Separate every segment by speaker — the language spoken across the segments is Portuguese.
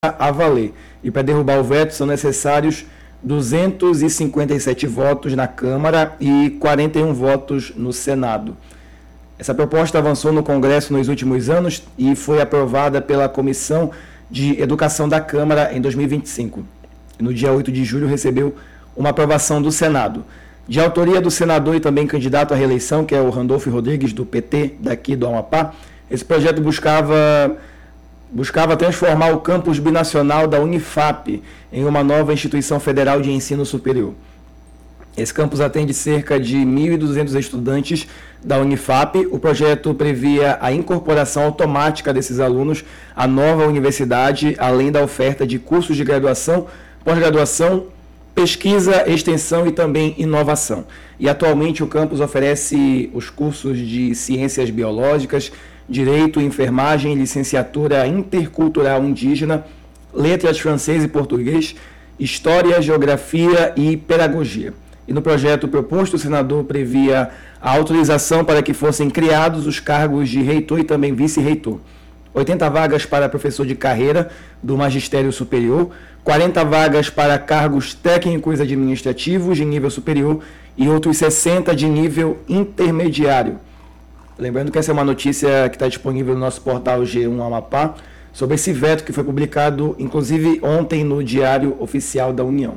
Speaker 1: a valer. E para derrubar o veto são necessários 257 votos na Câmara e 41 votos no Senado. Essa proposta avançou no Congresso nos últimos anos e foi aprovada pela Comissão de Educação da Câmara em 2025. E no dia 8 de julho recebeu uma aprovação do Senado. De autoria do senador e também candidato à reeleição, que é o Randolfo Rodrigues, do PT, daqui do Amapá, esse projeto buscava transformar o campus binacional da Unifap em uma nova instituição federal de ensino superior. Esse campus atende cerca de 1.200 estudantes da Unifap. O projeto previa a incorporação automática desses alunos à nova universidade, além da oferta de cursos de graduação, pós-graduação, pesquisa, extensão e também inovação. E atualmente o campus oferece os cursos de ciências biológicas, direito, enfermagem, licenciatura intercultural indígena, letras francês e português, história, geografia e pedagogia. E no projeto proposto, o senador previa a autorização para que fossem criados os cargos de reitor e também vice-reitor. 80 vagas para professor de carreira do magistério superior, 40 vagas para cargos técnicos administrativos de nível superior e outros 60 de nível intermediário. Lembrando que essa é uma notícia que está disponível no nosso portal G1 Amapá, sobre esse veto que foi publicado, inclusive, ontem no Diário Oficial da União.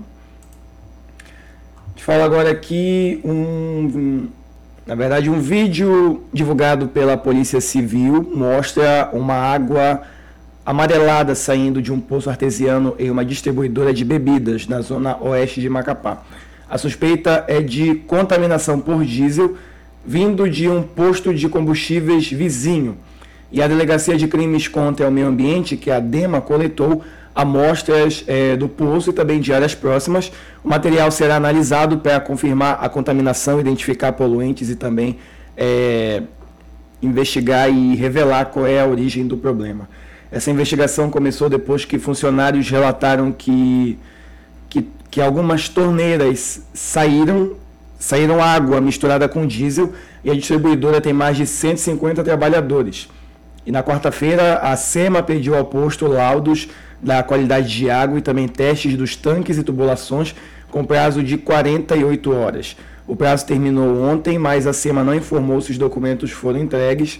Speaker 1: A gente fala agora aqui, um vídeo divulgado pela Polícia Civil mostra uma água amarelada saindo de um poço artesiano em uma distribuidora de bebidas na zona oeste de Macapá. A suspeita é de contaminação por diesel vindo de um posto de combustíveis vizinho. E a Delegacia de Crimes contra o Meio Ambiente, que é a DEMA, coletou amostras do poço e também de áreas próximas. O material será analisado para confirmar a contaminação, identificar poluentes e também investigar e revelar qual é a origem do problema. Essa investigação começou depois que funcionários relataram que algumas torneiras saíram água misturada com diesel e a distribuidora tem mais de 150 trabalhadores. E na quarta-feira, a SEMA pediu ao posto laudos da qualidade de água e também testes dos tanques e tubulações com prazo de 48 horas. O prazo terminou ontem, mas a SEMA não informou se os documentos foram entregues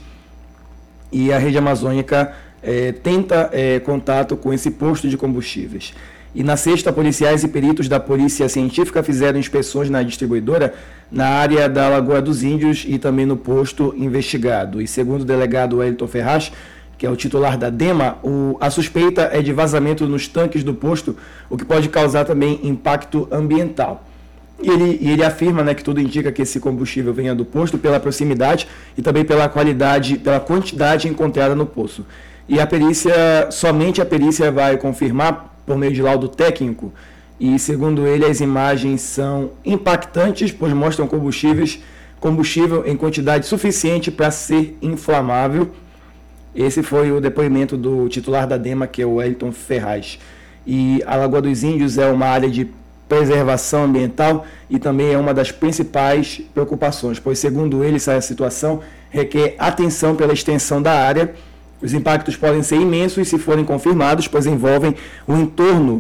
Speaker 1: e a Rede Amazônica tenta contato com esse posto de combustíveis. E na sexta, policiais e peritos da Polícia Científica fizeram inspeções na distribuidora, na área da Lagoa dos Índios e também no posto investigado. E segundo o delegado Wellington Ferraz, que é o titular da DEMA, a suspeita é de vazamento nos tanques do posto, o que pode causar também impacto ambiental. E ele afirma, que tudo indica que esse combustível venha do posto pela proximidade e também pela qualidade, pela quantidade encontrada no poço. E somente a perícia vai confirmar por meio de laudo técnico, e segundo ele as imagens são impactantes, pois mostram combustível em quantidade suficiente para ser inflamável. Esse foi o depoimento do titular da DEMA, que é o Wellington Ferraz. E a Lagoa dos Índios é uma área de preservação ambiental e também é uma das principais preocupações, pois segundo ele essa situação requer atenção pela extensão da área. Os impactos podem ser imensos se forem confirmados, pois envolvem o entorno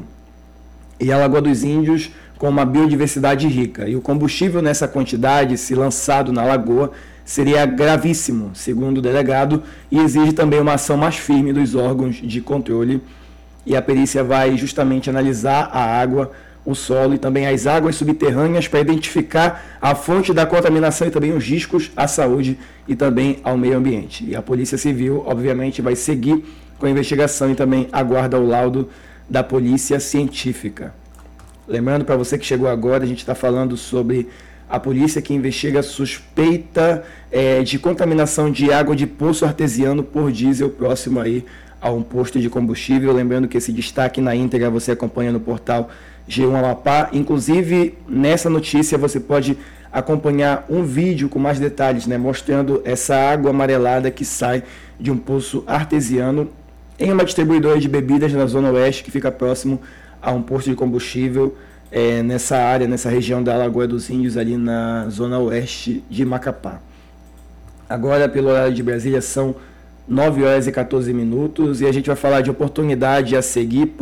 Speaker 1: e a Lagoa dos Índios com uma biodiversidade rica. E o combustível nessa quantidade, se lançado na lagoa, seria gravíssimo, segundo o delegado, e exige também uma ação mais firme dos órgãos de controle. E a perícia vai justamente analisar a água, o solo e também as águas subterrâneas para identificar a fonte da contaminação e também os riscos à saúde e também ao meio ambiente. E a Polícia Civil, obviamente, vai seguir com a investigação e também aguarda o laudo da Polícia Científica. Lembrando para você que chegou agora, a gente está falando sobre a polícia que investiga suspeita de contaminação de água de poço artesiano por diesel próximo aí a um posto de combustível. Lembrando que esse destaque na íntegra você acompanha no portal G1 Amapá. Inclusive, nessa notícia você pode acompanhar um vídeo com mais detalhes, mostrando essa água amarelada que sai de um poço artesiano em uma distribuidora de bebidas na Zona Oeste, que fica próximo a um posto de combustível nessa área, nessa região da Lagoa dos Índios, ali na Zona Oeste de Macapá. Agora, pelo horário de Brasília, são 9 horas e 14 minutos, e a gente vai falar de oportunidade a seguir,